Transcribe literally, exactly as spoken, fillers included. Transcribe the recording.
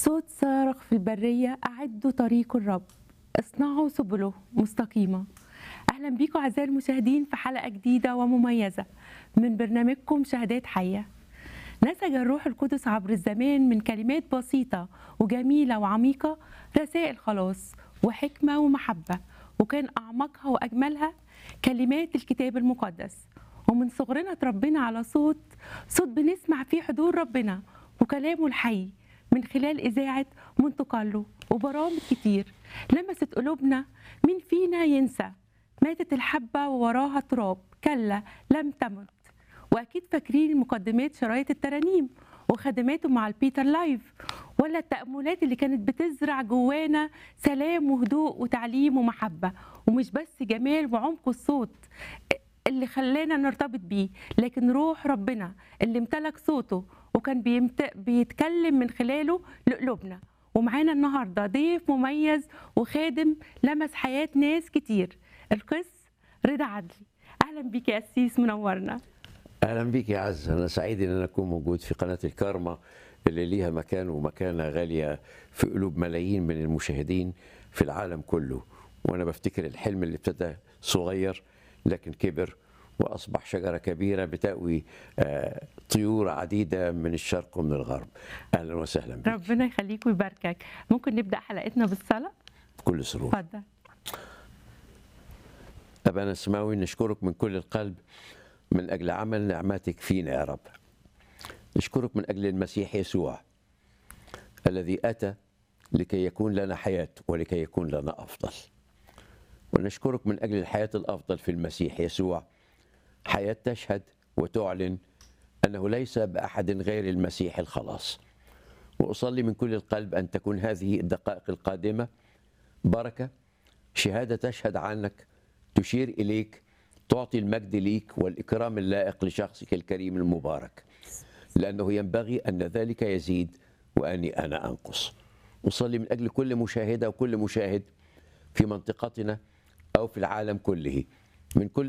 صوت صارخ في البرية: أعدوا طريق الرب، اصنعوا سبله مستقيمة. أهلا بيكم أعزائي المشاهدين في حلقة جديدة ومميزة من برنامجكم شهادات حية. نسج الروح القدس عبر الزمان من كلمات بسيطة وجميلة وعميقة رسائل خلاص وحكمة ومحبة، وكان أعمقها وأجملها كلمات الكتاب المقدس. ومن صغرنا اتربينا على صوت صوت بنسمع فيه حضور ربنا وكلامه الحي من خلال إذاعة مونte كارلو وبرامج كتير لمست قلوبنا. مين فينا ينسى ماتت الحبة ووراها تراب، كلا لم تمت. وأكيد فاكرين مقدمات شرايط الترانيم وخدماته مع البيتر لايف، ولا التأملات اللي كانت بتزرع جوانا سلام وهدوء وتعليم ومحبة. ومش بس جمال وعمق الصوت اللي خلانا نرتبط بيه، لكن روح ربنا اللي امتلك صوته وكان بيمت... بيتكلم من خلاله لقلوبنا. ومعانا النهارده ضيف مميز وخادم لمس حياة ناس كتير، القس رضا عدلي. اهلا بيك يا قسيس، منورنا. اهلا بيك يا عز، انا سعيد ان انا اكون موجود في قناه الكارما اللي ليها مكان ومكانه غاليه في قلوب ملايين من المشاهدين في العالم كله. وانا بفتكر الحلم اللي ابتدى صغير لكن كبر واصبح شجره كبيره بتأوي آه، طيور عديده من الشرق ومن الغرب. اهلا وسهلا بك. ربنا يخليك ويباركك. ممكن نبدا حلقتنا بالصلاه؟ بكل سرور. اتفضل. أبانا السماوي، نشكرك من كل القلب من أجل عمل نعمتك فينا يا رب. نشكرك من أجل المسيح يسوع الذي أتى لكي يكون لنا حياة ولكي يكون لنا أفضل. ونشكرك من أجل الحياة الأفضل في المسيح يسوع، حياة تشهد وتعلن أنه ليس بأحد غير المسيح الخلاص. وأصلي من كل القلب أن تكون هذه الدقائق القادمة بركة، شهادة تشهد عنك، تشير إليك، تعطي المجد ليك والإكرام اللائق لشخصك الكريم المبارك، لأنه ينبغي أن ذلك يزيد وأني أنا أنقص. أصلي من أجل كل مشاهدة وكل مشاهد في منطقتنا أو في العالم كله، من كل